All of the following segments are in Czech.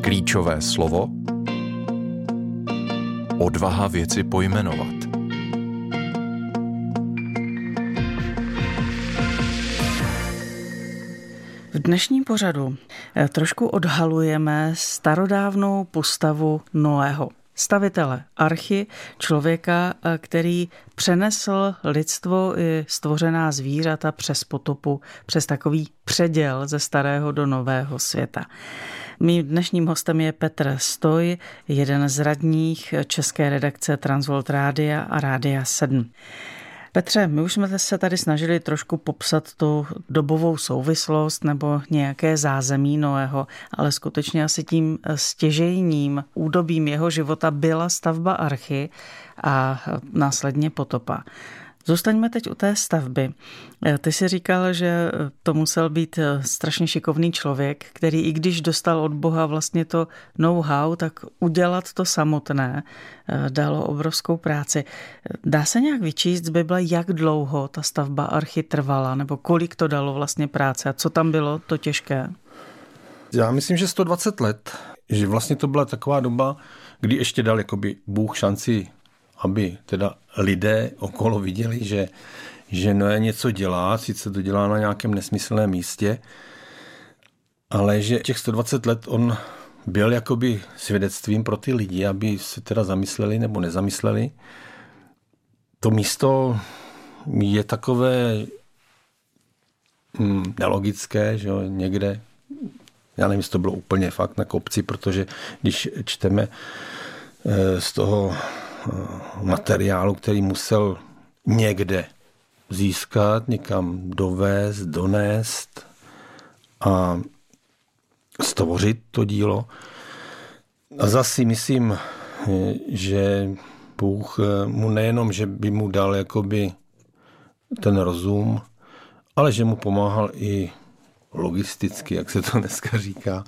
Klíčové slovo odvaha věci pojmenovat. V dnešním pořadu trošku odhalujeme starodávnou postavu Noého, stavitele archy, člověka, který přenesl lidstvo i stvořená zvířata přes potopu, přes takový předěl ze starého do nového světa. Mým dnešním hostem je Petr Stoj, jeden z radních české redakce Transworld Rádia a Rádia 7. Petře, my už jsme se tady snažili trošku popsat tu dobovou souvislost nebo nějaké zázemí Noého, ale skutečně asi tím stěžejním údobím jeho života byla stavba archy a následně potopa. Zůstaňme teď u té stavby. Ty jsi říkal, že to musel být strašně šikovný člověk, který i když dostal od Boha vlastně to know-how, tak udělat to samotné dalo obrovskou práci. Dá se nějak vyčíst z Bible, jak dlouho ta stavba archy trvala, nebo kolik to dalo vlastně práce a co tam bylo to těžké? Já myslím, že 120 let, že vlastně to byla taková doba, kdy ještě dal jakoby Bůh šanci, aby teda lidé okolo viděli, že Noé něco dělá, sice to dělá na nějakém nesmyslném místě, ale že těch 120 let on byl jakoby svědectvím pro ty lidi, aby se teda zamysleli nebo nezamysleli. To místo je takové nelogické, že někde, já nevím, jestli to bylo úplně fakt na kopci, protože když čteme z toho materiálu, který musel někde získat, někam dovést, donést a stvořit to dílo. A zase myslím, že Bůh mu nejenom, že by mu dal jakoby ten rozum, ale že mu pomáhal i logisticky, jak se to dneska říká,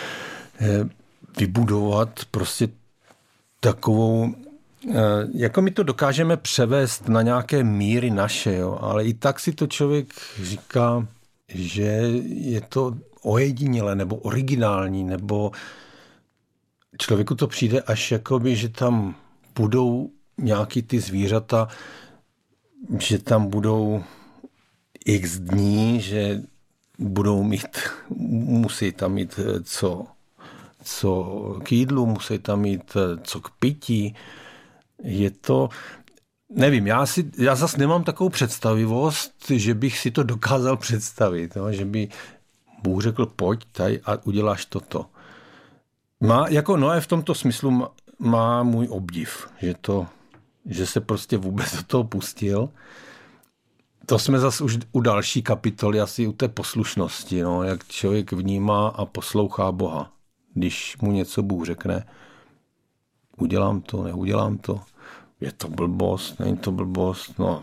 vybudovat prostě takovou, jako my to dokážeme převést na nějaké míry naše, jo? Ale i tak si to člověk říká, že je to ojedinělé nebo originální, nebo člověku to přijde až jakoby, že tam budou nějaký ty zvířata, že tam budou x dní, že budou mít, musí tam mít co k jídlu, musí tam mít co k pití. Je to, nevím, já zase nemám takovou představivost, že bych si to dokázal představit, no, že by Bůh řekl, pojď tady a uděláš toto. Jako Noé v tomto smyslu má můj obdiv, že se prostě vůbec do toho pustil. To jsme zase už u další kapitoly, asi u té poslušnosti, no, jak člověk vnímá a poslouchá Boha. Když mu něco Bůh řekne, udělám to, neudělám to, je to blbost, není to blbost, no.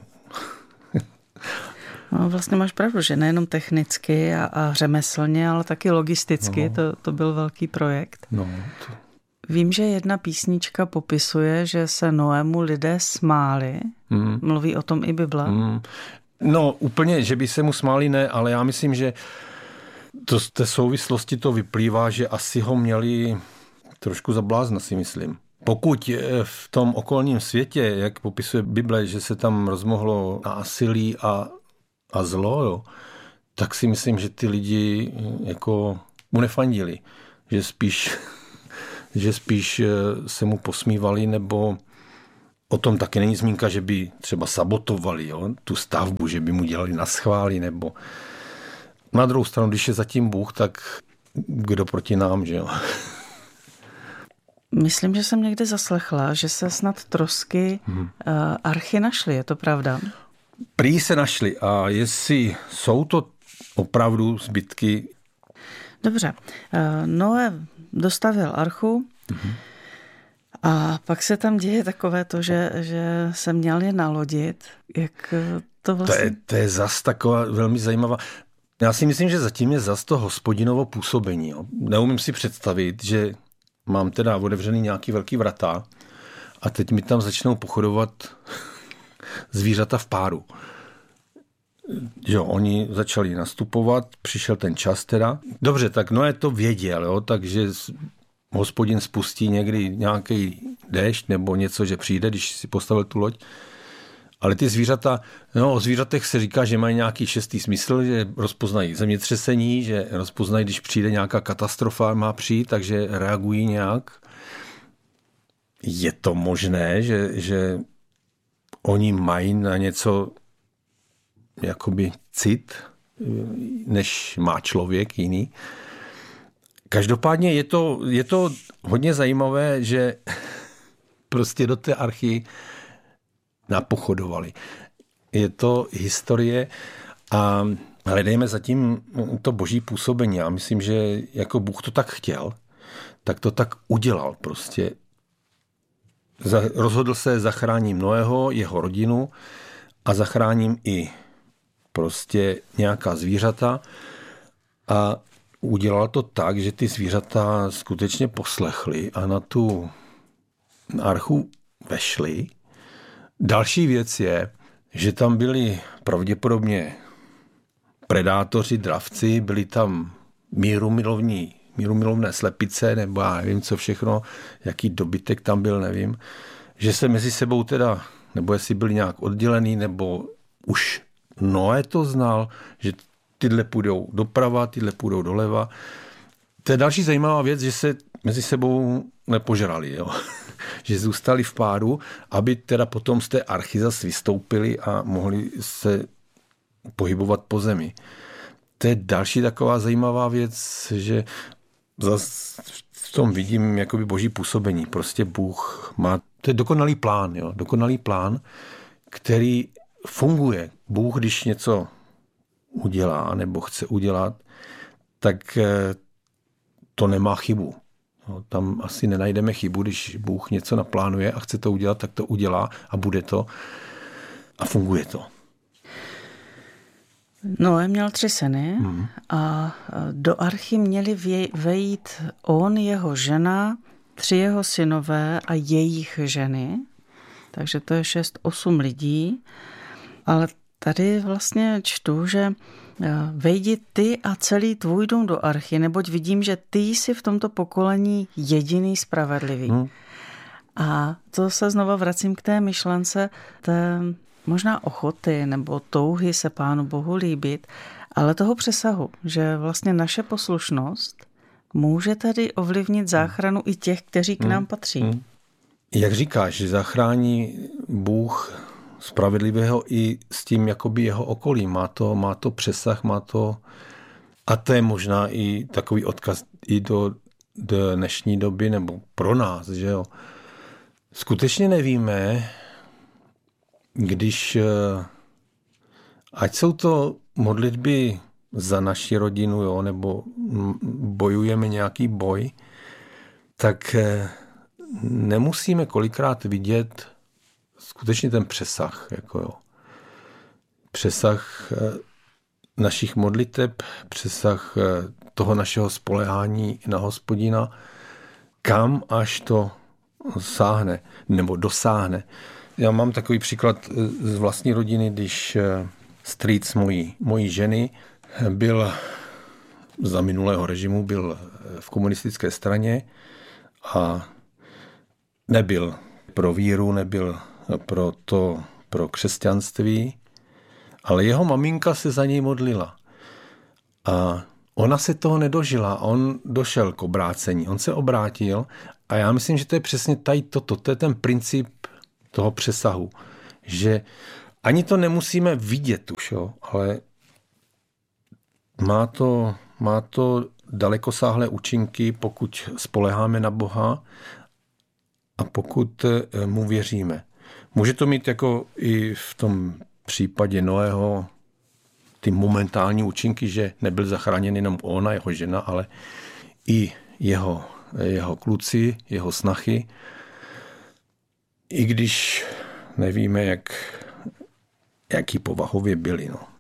No, vlastně máš pravdu, že nejenom technicky a řemeslně, ale taky logisticky, to byl velký projekt. No, Vím, že jedna písnička popisuje, že se Noému lidé smáli. Mluví o tom i Bible. No úplně, že by se mu smáli, ne, ale já myslím, že z té souvislosti to vyplývá, že asi ho měli trošku za blázna, si myslím. Pokud v tom okolním světě, jak popisuje Bible, že se tam rozmohlo násilí a zlo, jo, tak si myslím, že ty lidi jako mu nefandili. Že spíš se mu posmívali, nebo o tom taky není zmínka, že by třeba sabotovali, jo, tu stavbu, že by mu dělali naschvály, nebo na druhou stranu, když je zatím Bůh, tak kdo proti nám, že jo? Myslím, že jsem někde zaslechla, že se snad trosky archy našly, je to pravda? Prý se našly a jestli jsou to opravdu zbytky. Dobře, Noé dostavil archu a pak se tam děje takové to, že se měl je nalodit. Jak to vlastně? To je zas taková velmi zajímavá. Já si myslím, že zatím je zas to Hospodinovo působení. Jo. Neumím si představit, že mám teda otevřený nějaký velký vrata a teď mi tam začnou pochodovat zvířata v páru. Jo, oni začali nastupovat, přišel ten čas teda. Dobře, tak Noé to věděl, jo, takže Hospodin spustí někdy nějaký déšť nebo něco, že přijde, když si postavil tu loď. Ale ty zvířata, o zvířatech se říká, že mají nějaký šestý smysl, že rozpoznají zemětřesení, že rozpoznají, když přijde nějaká katastrofa, má přijít, takže reagují nějak. Je to možné, že oni mají na něco jakoby cit, než má člověk jiný. Každopádně je to hodně zajímavé, že prostě do té archy napochodovali. Je to historie a hledejme zatím to boží působení. Já myslím, že jako Bůh to tak chtěl, tak to tak udělal prostě. Rozhodl se, zachráním Noého, jeho rodinu a zachráním i prostě nějaká zvířata a udělal to tak, že ty zvířata skutečně poslechly a na tu archu vešly. Další věc je, že tam byli pravděpodobně predátoři, dravci, byli tam mírumilovné slepice, nebo já nevím, co všechno, jaký dobytek tam byl, nevím. Že se mezi sebou teda, nebo jestli byli nějak oddělený, nebo už Noé to znal, že tyhle půjdou doprava, tyhle půjdou doleva. To je další zajímavá věc, že se mezi sebou nepožrali, jo. Že zůstali v páru, aby teda potom z té archy zase vystoupili a mohli se pohybovat po zemi. To je další taková zajímavá věc, že zase v tom vidím jakoby boží působení. Prostě Bůh má, to je dokonalý plán, jo. Dokonalý plán, který funguje. Bůh, když něco udělá nebo chce udělat, tak to nemá chybu. No, tam asi nenajdeme chybu, když Bůh něco naplánuje a chce to udělat, tak to udělá a bude to a funguje to. Noé měl 3 syny a do archy měli vejít on, jeho žena, 3 jeho synové a jejich ženy. Takže to je 6-8 lidí. Ale tady vlastně čtu, že vejdi ty a celý tvůj dům do archy, neboť vidím, že ty jsi v tomto pokolení jediný spravedlivý. A to se znova vracím k té myšlence té možná ochoty nebo touhy se Pánu Bohu líbit, ale toho přesahu, že vlastně naše poslušnost může tedy ovlivnit záchranu i těch, kteří k nám patří. Jak říkáš, že zachrání Bůh spravedlivého i s tím jakoby jeho okolí. Má to přesah, má to a to je možná i takový odkaz i do dnešní doby nebo pro nás, že jo. Skutečně nevíme, když ať jsou to modlitby za naši rodinu, jo, nebo bojujeme nějaký boj, tak nemusíme kolikrát vidět skutečně ten přesah, jako jo. Přesah našich modliteb, přesah toho našeho spoléhání na Hospodina, kam až to sáhne, nebo dosáhne. Já mám takový příklad z vlastní rodiny, když strýc mojí ženy byl za minulého režimu, byl v komunistické straně a nebyl pro víru, nebyl pro křesťanství, ale jeho maminka se za něj modlila. A ona se toho nedožila, on došel k obrácení, on se obrátil a já myslím, že to je přesně tady toto, to je ten princip toho přesahu, že ani to nemusíme vidět už, jo, ale má to dalekosáhlé účinky, pokud spoléháme na Boha a pokud mu věříme. Může to mít jako i v tom případě Noého ty momentální účinky, že nebyl zachráněn jenom on a jeho žena, ale i jeho kluci, jeho snachy. I když nevíme, jaký povahově byli. No.